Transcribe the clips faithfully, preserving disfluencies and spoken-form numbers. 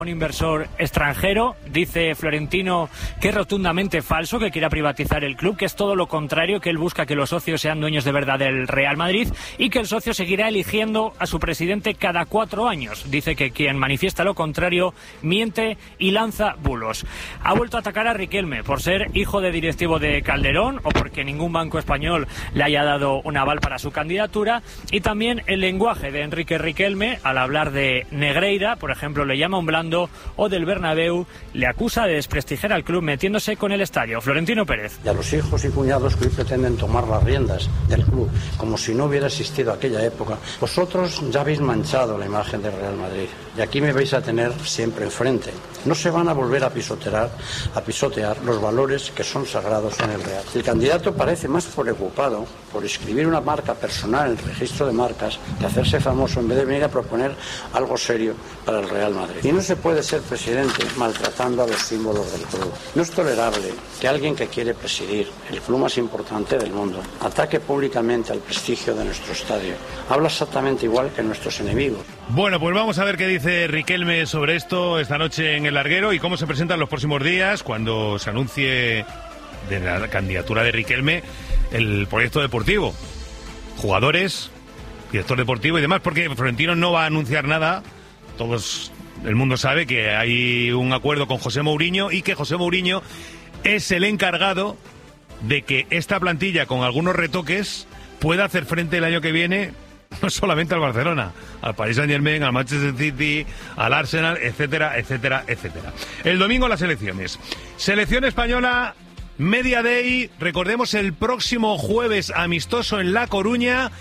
Un inversor extranjero, dice Florentino que es rotundamente falso, que quiera privatizar el club, que es todo lo contrario, que él busca que los socios sean dueños de verdad del Real Madrid y que el socio seguirá eligiendo a su presidente cada cuatro años. Dice que quien manifiesta lo contrario miente y lanza bulos. Ha vuelto a atacar a Riquelme por ser hijo de directivo de Calderón o porque ningún banco español le haya dado un aval para su candidatura, y también el lenguaje de Enrique Riquelme al hablar de Negreira, por ejemplo, le llama un blando, o del Bernabéu le acusa de desprestigiar al club metiéndose con el estadio. Florentino Pérez. Y a los hijos y cuñados que hoy pretenden tomar las riendas del club como si no hubiera existido aquella época, vosotros ya habéis manchado la imagen del Real Madrid y aquí me vais a tener siempre enfrente. No se van a volver a pisotear, a pisotear los valores que son sagrados en el Real. El candidato parece más preocupado por escribir una marca personal en el registro de marcas que hacerse famoso en vez de venir a proponer algo serio para el Real Madrid. Y no se puede ser presidente maltratando a los símbolos del club. No es tolerable que alguien que quiere presidir el club más importante del mundo ataque públicamente al prestigio de nuestro estadio. Habla exactamente igual que nuestros enemigos. Bueno, pues vamos a ver qué dice Riquelme sobre esto esta noche en el Larguero y cómo se presentan los próximos días cuando se anuncie de la candidatura de Riquelme el proyecto deportivo. Jugadores, director deportivo y demás, porque Florentino no va a anunciar nada. Todos... El mundo sabe que hay un acuerdo con José Mourinho y que José Mourinho es el encargado de que esta plantilla, con algunos retoques, pueda hacer frente el año que viene no solamente al Barcelona, al Paris Saint-Germain, al Manchester City, al Arsenal, etcétera, etcétera, etcétera. El domingo las elecciones. Selección española, Media Day, recordemos el próximo jueves amistoso en La Coruña.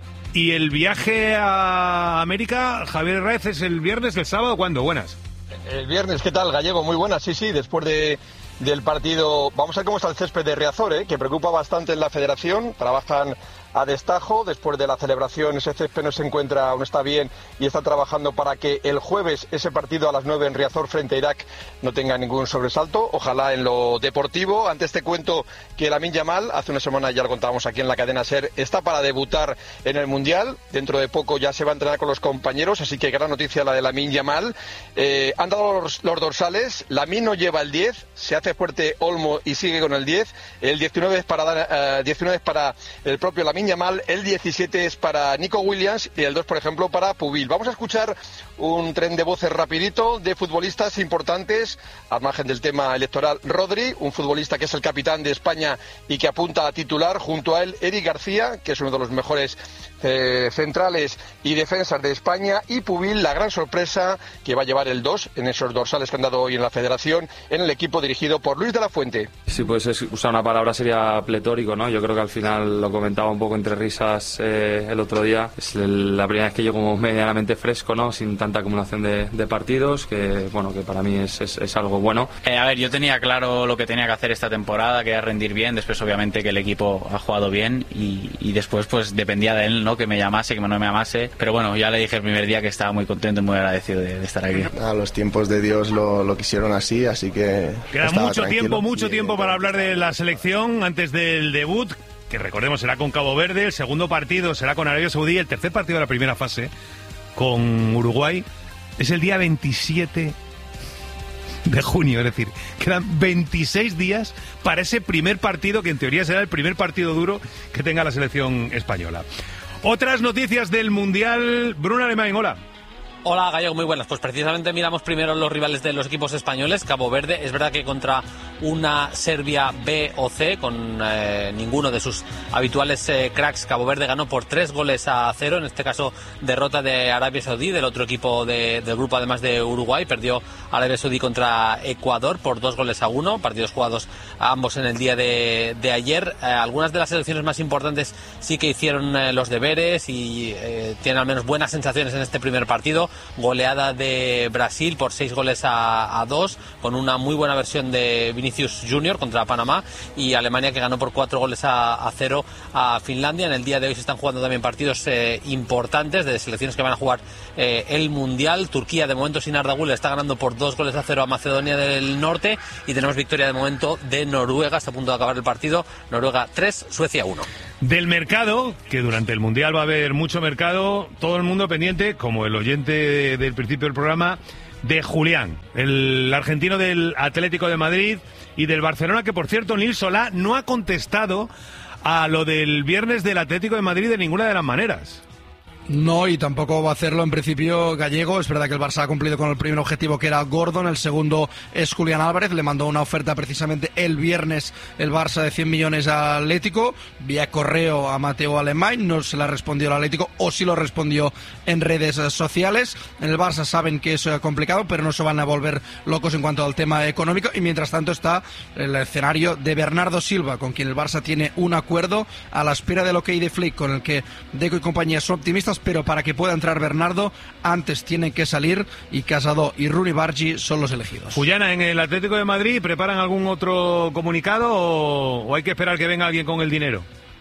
Y el viaje a América, Javier Herráez, ¿es el viernes, el sábado? ¿Cuándo? Buenas. El viernes, ¿qué tal, Gallego? Muy buenas, sí, sí, después de, del partido. Vamos a ver cómo está el césped de Riazor, ¿eh? Que preocupa bastante en la federación. Trabajan a destajo. Después de la celebración, ese césped no se encuentra, no está bien y está trabajando para que el jueves ese partido a las nueve en Riazor frente a Irak no tenga ningún sobresalto. Ojalá en lo deportivo. Antes te cuento que Lamine Yamal, hace una semana ya lo contábamos aquí en la cadena SER, está para debutar en el Mundial. Dentro de poco ya se va a entrenar con los compañeros, así que gran noticia la de Lamine Yamal. Eh, han dado los, los dorsales. Lamine no lleva el diez, se hace fuerte Olmo y sigue con el diez. El diecinueve es para, uh, diecinueve es para el propio Lamine Yamal, el diecisiete es para Nico Williams y el dos, por ejemplo, para Pubil. Vamos a escuchar un tren de voces rapidito de futbolistas importantes, al margen del tema electoral. Rodri, un futbolista que es el capitán de España y que apunta a titular, junto a él Eric García, que es uno de los mejores eh, centrales y defensas de España, y Pubil, la gran sorpresa, que va a llevar el dos en esos dorsales que han dado hoy en la federación, en el equipo dirigido por Luis de la Fuente. Si puedes usar una palabra sería pletórico, ¿no? Yo creo que al final lo comentaba un poco entre risas eh, el otro día. Es la primera vez que yo como medianamente fresco, ¿no? Sin tanta acumulación de, de partidos, que bueno, que para mí es, es, es algo bueno. Eh, a ver, yo tenía claro lo que tenía que hacer esta temporada, que era rendir bien. Después obviamente que el equipo ha jugado bien y, y después pues dependía de él, ¿no? Que me llamase, que no me llamase. Pero bueno, ya le dije el primer día que estaba muy contento y muy agradecido de, de estar aquí. A los tiempos de Dios lo, lo quisieron así, así que queda mucho tranquilo. tiempo, mucho tiempo para hablar de la selección antes del debut, que recordemos será con Cabo Verde. El segundo partido será con Arabia Saudí. El tercer partido de la primera fase con Uruguay es el día veintisiete de junio, es decir, quedan veintiséis días para ese primer partido que en teoría será el primer partido duro que tenga la selección española. Otras noticias del Mundial. Bruno Alemán, hola. Hola, Gallego, muy buenas. Pues precisamente miramos primero los rivales de los equipos españoles. Cabo Verde, es verdad que contra una Serbia B o C, con eh, ninguno de sus habituales eh, cracks, Cabo Verde ganó por tres goles a cero, en este caso derrota de Arabia Saudí, del otro equipo de, del grupo además de Uruguay. Perdió Arabia Saudí contra Ecuador por dos goles a uno, partidos jugados ambos en el día de, de ayer. Eh, algunas de las selecciones más importantes sí que hicieron eh, los deberes y eh, tienen al menos buenas sensaciones en este primer partido. Goleada de Brasil por seis goles a, a dos, con una muy buena versión de Vinicius Junior contra Panamá, y Alemania que ganó por cuatro goles a, a cero a Finlandia. En el día de hoy se están jugando también partidos eh, importantes de selecciones que van a jugar eh, el Mundial. Turquía de momento sin Arda Güler está ganando por dos goles a cero a Macedonia del Norte, y tenemos victoria de momento de Noruega, está a punto de acabar el partido. Noruega tres, Suecia uno. Del mercado, que durante el Mundial va a haber mucho mercado, todo el mundo pendiente, como el oyente del principio del programa, de Julián, el argentino del Atlético de Madrid y del Barcelona, que por cierto Nil Solá no ha contestado a lo del viernes del Atlético de Madrid de ninguna de las maneras. No, y tampoco va a hacerlo en principio Gallego. Es verdad que el Barça ha cumplido con el primer objetivo, que era Gordon. El segundo es Julián Álvarez. Le mandó una oferta precisamente el viernes el Barça de cien millones al Atlético, vía correo a Mateo Alemán. No se la respondió el Atlético, o sí lo respondió en redes sociales. En el Barça saben que es complicado, pero no se van a volver locos en cuanto al tema económico. Y mientras tanto está el escenario de Bernardo Silva, con quien el Barça tiene un acuerdo a la espera del ok de Flick, con el que Deco y compañía son optimistas, pero para que pueda entrar Bernardo antes tienen que salir, y Casado y Rooney Bargi son los elegidos. Fullana, ¿en el Atlético de Madrid preparan algún otro comunicado o, o hay que esperar que venga alguien con el dinero?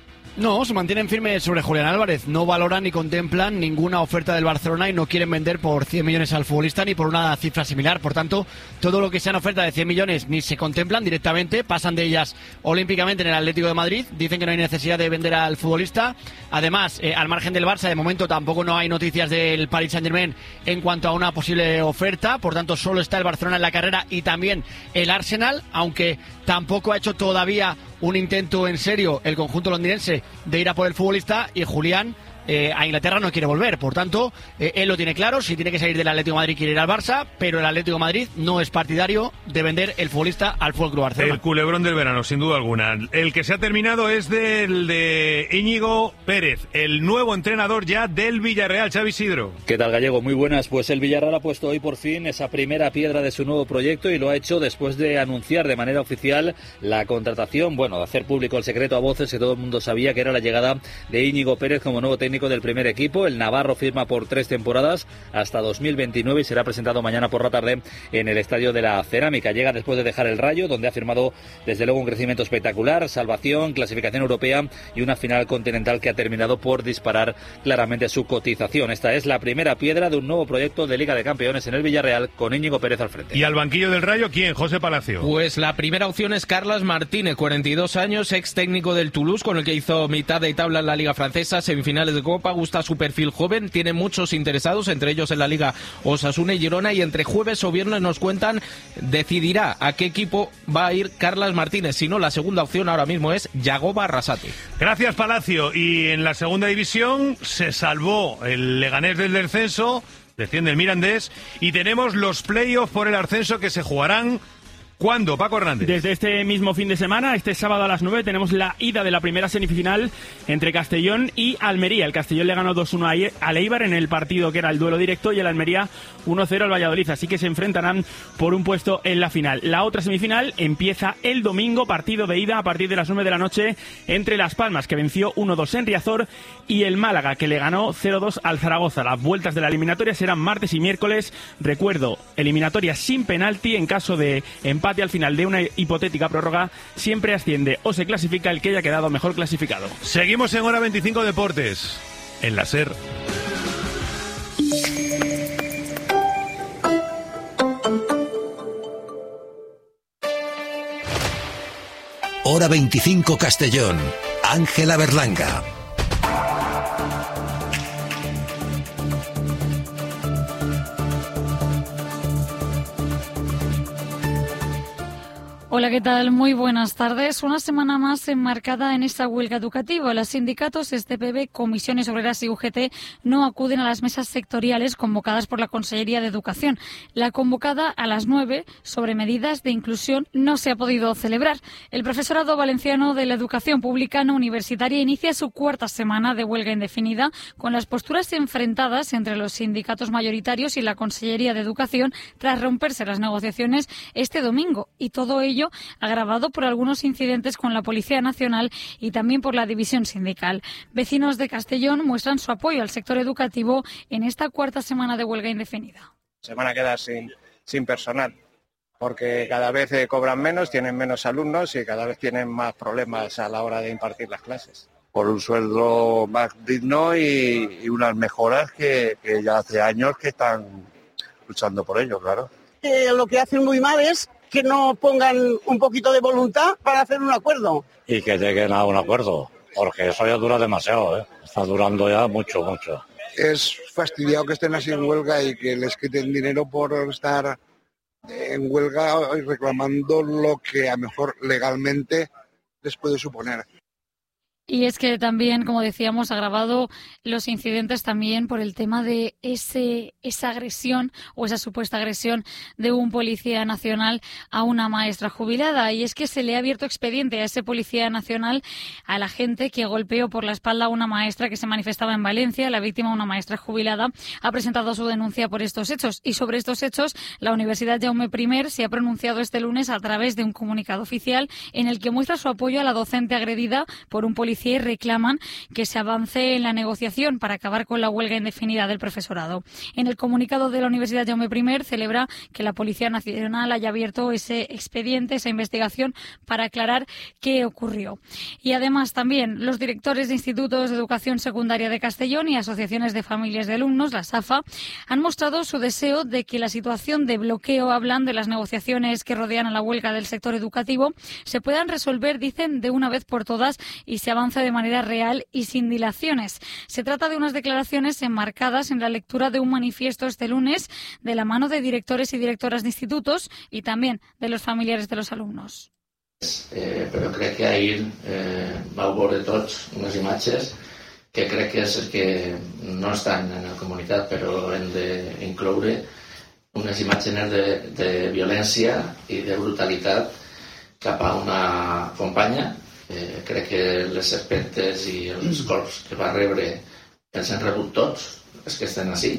No, se mantienen firmes sobre Julián Álvarez. No valoran ni contemplan ninguna oferta del Barcelona y no quieren vender por cien millones al futbolista ni por una cifra similar. Por tanto, todo lo que sean ofertas de cien millones ni se contemplan directamente, pasan de ellas olímpicamente en el Atlético de Madrid. Dicen que no hay necesidad de vender al futbolista. Además, eh, al margen del Barça, de momento tampoco no hay noticias del Paris Saint-Germain en cuanto a una posible oferta. Por tanto, solo está el Barcelona en la carrera y también el Arsenal, aunque tampoco ha hecho todavía un intento en serio el conjunto londinense de ir a por el futbolista, y Julián eh, a Inglaterra no quiere volver. Por tanto, eh, él lo tiene claro: si tiene que salir del Atlético de Madrid quiere ir al Barça, pero el Atlético de Madrid no es partidario de vender el futbolista al F C Barcelona. El culebrón del verano, sin duda alguna. El que se ha terminado es del de Íñigo Pérez, el nuevo entrenador ya del Villarreal. Xavi Isidro. ¿Qué tal, Gallego? Muy buenas. Pues el Villarreal ha puesto hoy por fin esa primera piedra de su nuevo proyecto, y lo ha hecho después de anunciar de manera oficial la contratación, bueno, de hacer público el secreto a voces, que todo el mundo sabía que era la llegada de Íñigo Pérez como nuevo técnico del primer equipo. El navarro firma por tres temporadas hasta dos mil veintinueve y será presentado mañana por la tarde en el Estadio de la Cerámica. Llega después de dejar el Rayo, donde ha firmado desde luego un crecimiento espectacular, salvación, clasificación europea y una final continental que ha terminado por disparar claramente su cotización. Esta es la primera piedra de un nuevo proyecto de Liga de Campeones en el Villarreal, con Íñigo Pérez al frente. ¿Y al banquillo del Rayo quién? José Palacio. Pues la primera opción es Carles Martínez, cuarenta y dos años, ex técnico del Toulouse, con el que hizo mitad de tabla en la Liga Francesa, semifinales de Copa. Gusta su perfil joven, tiene muchos interesados, entre ellos en la Liga Osasuna y Girona, y entre jueves o viernes nos cuentan decidirá a qué equipo va a ir Carles Martínez. Si no, la segunda opción ahora mismo es Yagoba Arrasate. Gracias, Palacio. Y en la segunda división se salvó el Leganés del descenso, desciende el Mirandés, y tenemos los playoffs por el ascenso que se jugarán. ¿Cuándo, Paco Hernández? Desde este mismo fin de semana, este sábado a las nueve, tenemos la ida de la primera semifinal entre Castellón y Almería. El Castellón le ganó dos uno al Eibar en el partido que era el duelo directo, y el Almería uno cero al Valladolid, así que se enfrentarán por un puesto en la final. La otra semifinal empieza el domingo, partido de ida a partir de las nueve de la noche entre Las Palmas, que venció uno dos en Riazor, y el Málaga, que le ganó cero dos al Zaragoza. Las vueltas de la eliminatoria serán martes y miércoles. Recuerdo, eliminatoria sin penalti. En caso de empate al final de una hipotética prórroga, siempre asciende o se clasifica el que haya quedado mejor clasificado. Seguimos en Hora veinticinco Deportes, en la SER. Hora veinticinco Castellón, Ángela Berlanga. Hola, ¿qué tal? Muy buenas tardes. Una semana más enmarcada en esta huelga educativa. Los sindicatos S T P B, Comisiones Obreras y U G T no acuden a las mesas sectoriales convocadas por la Consellería de Educación. La convocada a las nueve sobre medidas de inclusión no se ha podido celebrar. El profesorado valenciano de la educación pública no universitaria inicia su cuarta semana de huelga indefinida, con las posturas enfrentadas entre los sindicatos mayoritarios y la Consellería de Educación tras romperse las negociaciones este domingo, y todo ello agravado por algunos incidentes con la Policía Nacional y también por la división sindical. Vecinos de Castellón muestran su apoyo al sector educativo en esta cuarta semana de huelga indefinida. Se van a quedar sin, sin personal, porque cada vez eh, cobran menos, tienen menos alumnos y cada vez tienen más problemas a la hora de impartir las clases. Por un sueldo más digno y, y unas mejoras que, que ya hace años que están luchando por ello, claro. Eh, lo que hacen muy mal es que no pongan un poquito de voluntad para hacer un acuerdo. Y que lleguen a un acuerdo, porque eso ya dura demasiado, ¿eh? Está durando ya mucho, mucho. es fastidiado que estén así en huelga y que les quiten dinero por estar en huelga y reclamando lo que a lo mejor legalmente les puede suponer. Y es que también, como decíamos, ha agravado los incidentes también por el tema de ese esa agresión o esa supuesta agresión de un policía nacional a una maestra jubilada. Y es que se le ha abierto expediente a ese policía nacional, a la gente que golpeó por la espalda a una maestra que se manifestaba en Valencia. La víctima, una maestra jubilada, ha presentado su denuncia por estos hechos. Y sobre estos hechos, la Universidad Jaume I se ha pronunciado este lunes a través de un comunicado oficial en el que muestra su apoyo a la docente agredida por un policía y reclaman que se avance en la negociación para acabar con la huelga indefinida del profesorado. En el comunicado de la Universidad Jaume I celebra que la Policía Nacional haya abierto ese expediente, esa investigación para aclarar qué ocurrió. Y además también los directores de institutos de educación secundaria de Castellón y asociaciones de familias de alumnos, la SAFA, han mostrado su deseo de que la situación de bloqueo, hablan de las negociaciones que rodean a la huelga del sector educativo, se puedan resolver, dicen, de una vez por todas y se avance de manera real y sin dilaciones. Se trata de unas declaraciones enmarcadas en la lectura de un manifiesto este lunes de la mano de directores y directoras de institutos y también de los familiares de los alumnos. Eh, però crec que ahir eh, vau veure tots unes imatges que crec que és el que no estan en el comunicat, però hem d'incloure unes imatges de, de violència i de brutalitat cap a una companya. Eh, crec que les espentes i els colps que va rebre els han rebut tots, els que estan així,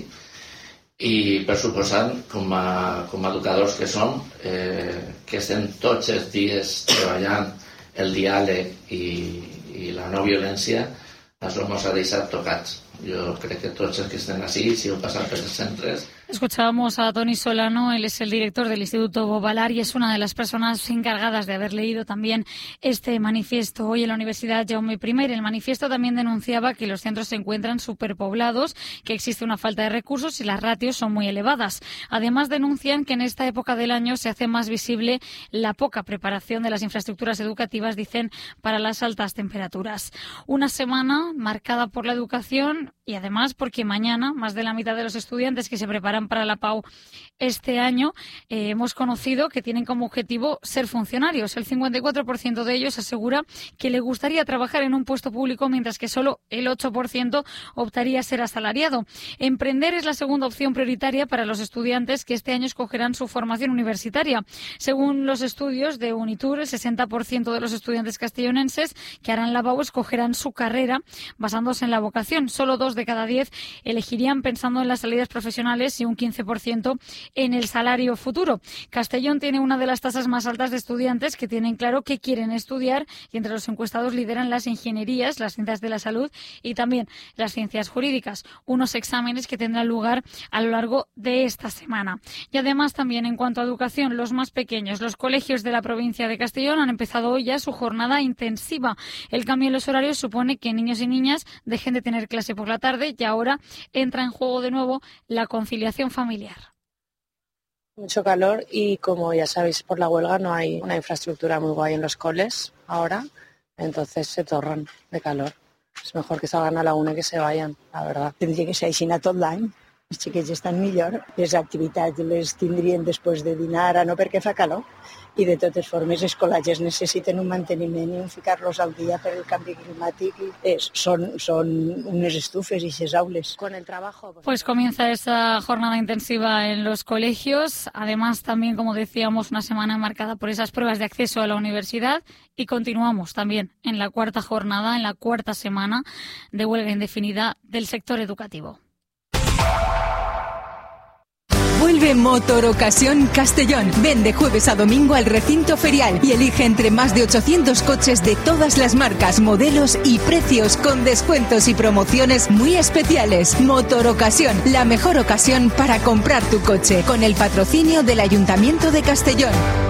i per suposant, com a, com a educadors que som, eh, que estem tots els dies treballant el diàleg i, i la no violència, això ens ha deixat tocats. Jo crec que tots els que estem així, si heu passat per els centres... Escuchábamos a Toni Solano, él es el director del Instituto Bovalar y es una de las personas encargadas de haber leído también este manifiesto hoy en la Universidad Jaume I. El manifiesto también denunciaba que los centros se encuentran superpoblados, que existe una falta de recursos y las ratios son muy elevadas. Además, denuncian que en esta época del año se hace más visible la poca preparación de las infraestructuras educativas, dicen, para las altas temperaturas. Una semana marcada por la educación y además porque mañana más de la mitad de los estudiantes que se preparan para la PAU este año eh, hemos conocido que tienen como objetivo ser funcionarios. El cincuenta y cuatro por ciento de ellos asegura que le gustaría trabajar en un puesto público, mientras que solo el ocho por ciento optaría a ser asalariado. Emprender es la segunda opción prioritaria para los estudiantes que este año escogerán su formación universitaria. Según los estudios de Unitur, el sesenta por ciento de los estudiantes castellonenses que harán la PAU escogerán su carrera basándose en la vocación. Solo dos de cada diez elegirían pensando en las salidas profesionales y un quince por ciento en el salario futuro. Castellón tiene una de las tasas más altas de estudiantes que tienen claro qué quieren estudiar y entre los encuestados lideran las ingenierías, las ciencias de la salud y también las ciencias jurídicas, unos exámenes que tendrán lugar a lo largo de esta semana. Y además también en cuanto a educación, los más pequeños, los colegios de la provincia de Castellón han empezado hoy ya su jornada intensiva. El cambio en los horarios supone que niños y niñas dejen de tener clase por la tarde y ahora entra en juego de nuevo la conciliación familiar. Mucho calor y, como ya sabéis, por la huelga no hay una infraestructura muy guay en los coles ahora, entonces se torran de calor. Es mejor que salgan a la una que se vayan, la verdad. Tendria que ser així tot l'any. Els xiquets estan millor, les activitats les tindrien després de dinar, ara no perquè fa calor. I de totes formes els col·legis necessiten un manteniment i un ficar-los al dia per el canvi climàtic. És, són, són unes estufes i ces aules. Con el trabajo... Pues comienza esa jornada intensiva en los colegios. Además, también, como decíamos, una semana marcada por esas pruebas de acceso a la universidad. Y continuamos también en la cuarta jornada, en la cuarta semana de huelga indefinida del sector educativo. Vuelve Motor Ocasión Castellón. Ven de jueves a domingo al recinto ferial y elige entre más de ochocientos coches de todas las marcas, modelos y precios con descuentos y promociones muy especiales. Motor Ocasión, la mejor ocasión para comprar tu coche, con el patrocinio del Ayuntamiento de Castellón.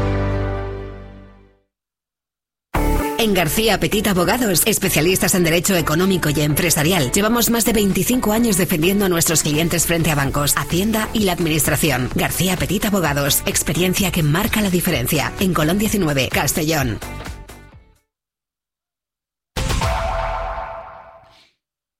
En García Petit Abogados, especialistas en derecho económico y empresarial, llevamos más de veinticinco años defendiendo a nuestros clientes frente a bancos, Hacienda y la Administración. García Petit Abogados, experiencia que marca la diferencia. En Colón diecinueve, Castellón.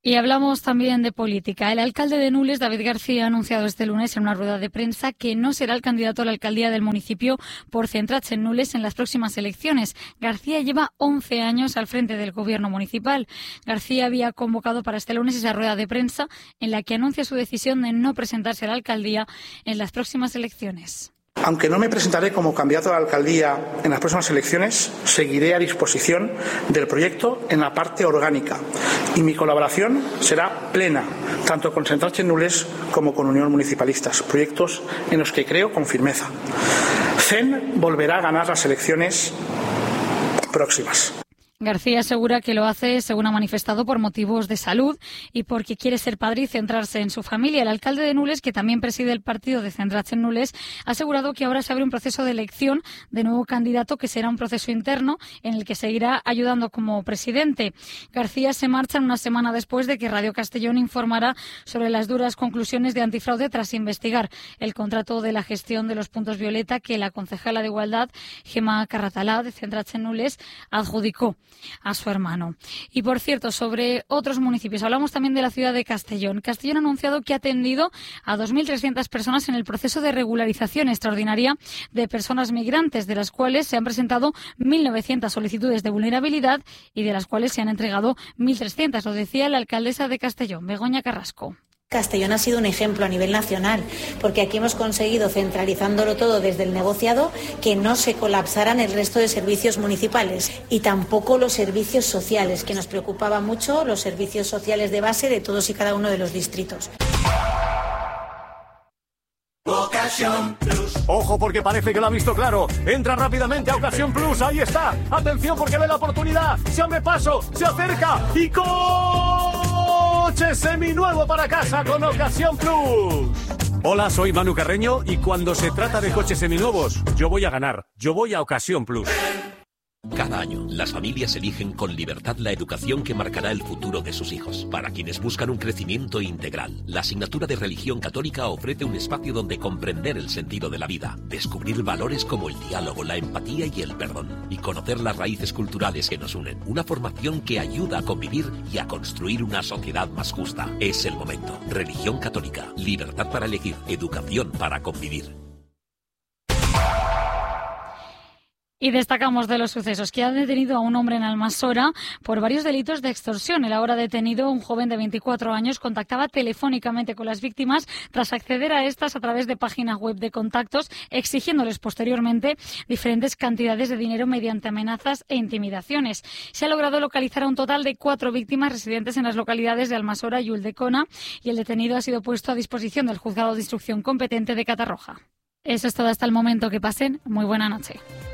Y hablamos también de política. El alcalde de Nules, David García, ha anunciado este lunes en una rueda de prensa que no será el candidato a la alcaldía del municipio por centrarse en Nules en las próximas elecciones. García lleva once años al frente del gobierno municipal. García había convocado para este lunes esa rueda de prensa en la que anuncia su decisión de no presentarse a la alcaldía en las próximas elecciones. Aunque no me presentaré como candidato a la alcaldía en las próximas elecciones, seguiré a disposición del proyecto en la parte orgánica y mi colaboración será plena, tanto con Central Nules como con Unión Municipalistas, proyectos en los que creo con firmeza. C E N volverá a ganar las elecciones próximas. García asegura que lo hace, según ha manifestado, por motivos de salud y porque quiere ser padre y centrarse en su familia. El alcalde de Nules, que también preside el partido de Centrarse en Nules, ha asegurado que ahora se abre un proceso de elección de nuevo candidato, que será un proceso interno en el que seguirá ayudando como presidente. García se marcha una semana después de que Radio Castellón informara sobre las duras conclusiones de antifraude tras investigar el contrato de la gestión de los puntos violeta que la concejala de Igualdad, Gemma Carratalá, de Centrarse en Nules, adjudicó a su hermano. Y por cierto, sobre otros municipios, hablamos también de la ciudad de Castellón. Castellón ha anunciado que ha atendido a dos mil trescientas personas en el proceso de regularización extraordinaria de personas migrantes, de las cuales se han presentado mil novecientas solicitudes de vulnerabilidad y de las cuales se han entregado mil trescientas. Lo decía la alcaldesa de Castellón, Begoña Carrasco. Castellón ha sido un ejemplo a nivel nacional, porque aquí hemos conseguido, centralizándolo todo desde el negociado, que no se colapsaran el resto de servicios municipales y tampoco los servicios sociales, que nos preocupaba mucho, los servicios sociales de base de todos y cada uno de los distritos. Ocasión Plus. Ojo, porque parece que lo ha visto claro. Entra rápidamente a Ocasión Plus. Ahí está. Atención, porque ve la oportunidad. Se abre paso, se acerca y coche seminuevo para casa con Ocasión Plus. Hola, soy Manu Carreño y cuando se trata de coches seminuevos, yo voy a ganar. Yo voy a Ocasión Plus. Cada año, las familias eligen con libertad la educación que marcará el futuro de sus hijos. Para quienes buscan un crecimiento integral, la asignatura de religión católica ofrece un espacio donde comprender el sentido de la vida, descubrir valores como el diálogo, la empatía y el perdón, y conocer las raíces culturales que nos unen. Una formación que ayuda a convivir y a construir una sociedad más justa. Es el momento. Religión católica, libertad para elegir, educación para convivir. Y destacamos de los sucesos que ha detenido a un hombre en Almasora por varios delitos de extorsión. El ahora detenido, un joven de veinticuatro años, contactaba telefónicamente con las víctimas tras acceder a estas a través de páginas web de contactos, exigiéndoles posteriormente diferentes cantidades de dinero mediante amenazas e intimidaciones. Se ha logrado localizar a un total de cuatro víctimas residentes en las localidades de Almasora y Uldecona, y el detenido ha sido puesto a disposición del juzgado de instrucción competente de Catarroja. Eso es todo hasta el momento. Que pasen muy buena noche.